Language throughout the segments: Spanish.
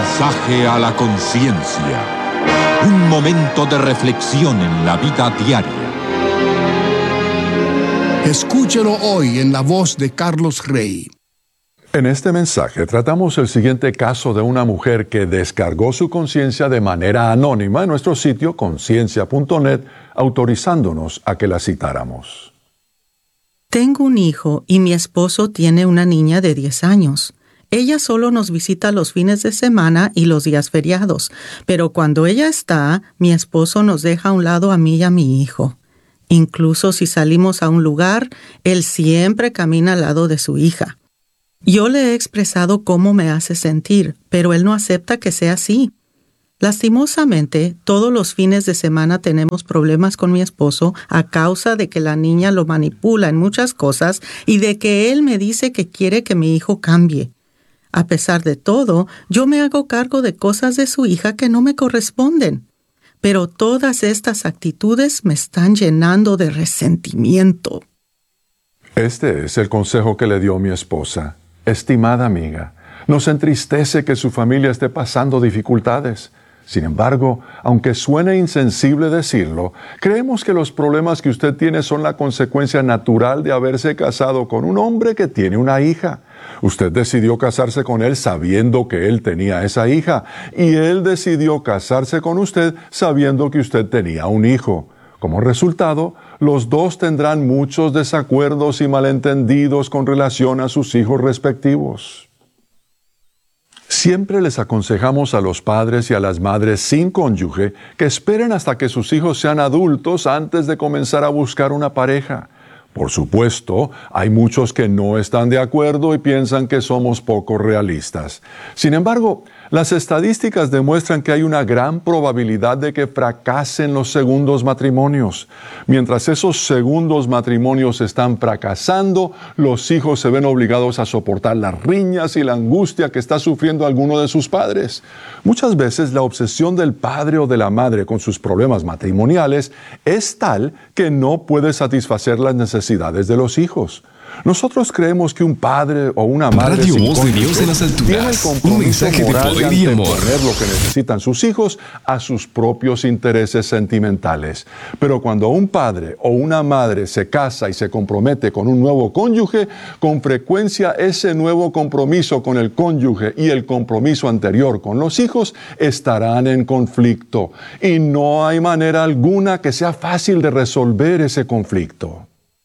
Mensaje a la conciencia. Un momento de reflexión en la vida diaria. Escúchelo hoy en la voz de Carlos Rey. En este mensaje tratamos el siguiente caso de una mujer que descargó su conciencia de manera anónima en nuestro sitio conciencia.net, autorizándonos a que la citáramos. Tengo un hijo y mi esposo tiene una niña de 10 años. Ella solo nos visita los fines de semana y los días feriados, pero cuando ella está, mi esposo nos deja a un lado a mí y a mi hijo. Incluso si salimos a un lugar, él siempre camina al lado de su hija. Yo le he expresado cómo me hace sentir, pero él no acepta que sea así. Lastimosamente, todos los fines de semana tenemos problemas con mi esposo a causa de que la niña lo manipula en muchas cosas y de que él me dice que quiere que mi hijo cambie. A pesar de todo, yo me hago cargo de cosas de su hija que no me corresponden. Pero todas estas actitudes me están llenando de resentimiento. Este es el consejo que le dio mi esposa. Estimada amiga, nos entristece que su familia esté pasando dificultades. Sin embargo, aunque suene insensible decirlo, creemos que los problemas que usted tiene son la consecuencia natural de haberse casado con un hombre que tiene una hija. Usted decidió casarse con él sabiendo que él tenía esa hija, y él decidió casarse con usted sabiendo que usted tenía un hijo. Como resultado, los dos tendrán muchos desacuerdos y malentendidos con relación a sus hijos respectivos. Siempre les aconsejamos a los padres y a las madres sin cónyuge que esperen hasta que sus hijos sean adultos antes de comenzar a buscar una pareja. Por supuesto, hay muchos que no están de acuerdo y piensan que somos poco realistas. Sin embargo, las estadísticas demuestran que hay una gran probabilidad de que fracasen los segundos matrimonios. Mientras esos segundos matrimonios están fracasando, los hijos se ven obligados a soportar las riñas y la angustia que está sufriendo alguno de sus padres. Muchas veces la obsesión del padre o de la madre con sus problemas matrimoniales es tal que no puede satisfacer las necesidades de los hijos. Nosotros creemos que un padre o una madre Radio sin Voz de Dios en las cónyuge tiene el alturas, un compromiso mensaje de moral poder y amor. anteponer lo que necesitan sus hijos a sus propios intereses sentimentales. Pero cuando un padre o una madre se casa y se compromete con un nuevo cónyuge, con frecuencia ese nuevo compromiso con el cónyuge y el compromiso anterior con los hijos estarán en conflicto. Y no hay manera alguna que sea fácil de resolver ese conflicto.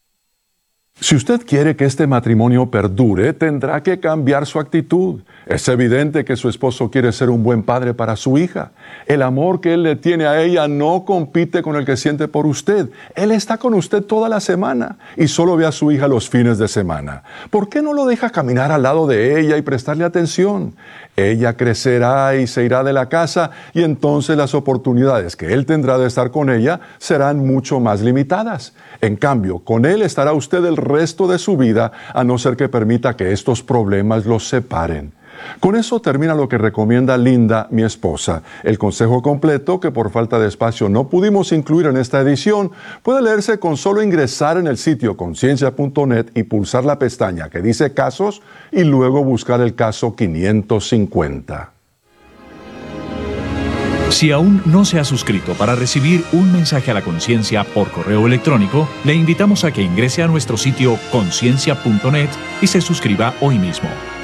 Si usted quiere que este matrimonio perdure, tendrá que cambiar su actitud. Es evidente que su esposo quiere ser un buen padre para su hija. El amor que él le tiene a ella no compite con el que siente por usted. Él está con usted toda la semana y solo ve a su hija los fines de semana. ¿Por qué no lo deja caminar al lado de ella y prestarle atención? Ella crecerá y se irá de la casa y entonces las oportunidades que él tendrá de estar con ella serán mucho más limitadas. En cambio, con él estará usted el resto de su vida, a no ser que permita que estos problemas los separen. Con eso termina lo que recomienda Linda, mi esposa. El consejo completo, que por falta de espacio no pudimos incluir en esta edición, puede leerse con solo ingresar en el sitio conciencia.net y pulsar la pestaña que dice Casos y luego buscar el caso 550. Si aún no se ha suscrito para recibir un mensaje a la conciencia por correo electrónico, le invitamos a que ingrese a nuestro sitio conciencia.net y se suscriba hoy mismo.